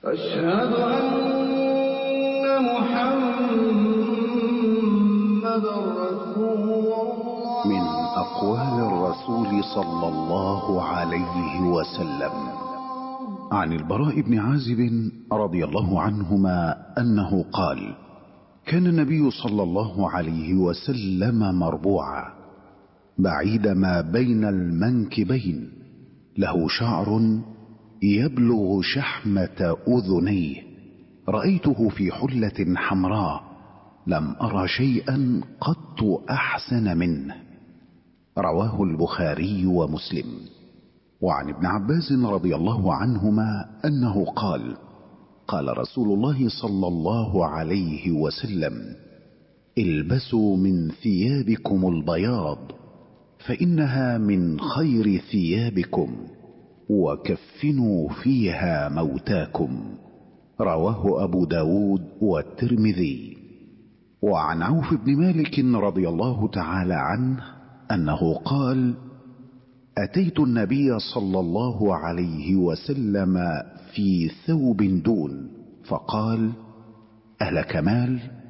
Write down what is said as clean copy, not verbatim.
أشهد أن محمدًا رسول الله. من أقوال الرسول صلى الله عليه وسلم عن البراء بن عازب رضي الله عنهما أنه قال: كان النبي صلى الله عليه وسلم مربوعا بعيد ما بين المنكبين، له شعر يبلغ شحمة أذنيه، رأيته في حلة حمراء لم أر شيئا قط أحسن منه. رواه البخاري ومسلم. وعن ابن عباس رضي الله عنهما أنه قال: قال رسول الله صلى الله عليه وسلم: البسوا من ثيابكم البياض فإنها من خير ثيابكم، وكفنوا فيها موتاكم. رواه أبو داود والترمذي. وعن عوف بن مالك رضي الله تعالى عنه أنه قال: أتيت النبي صلى الله عليه وسلم في ثوب دون، فقال: ألك مال؟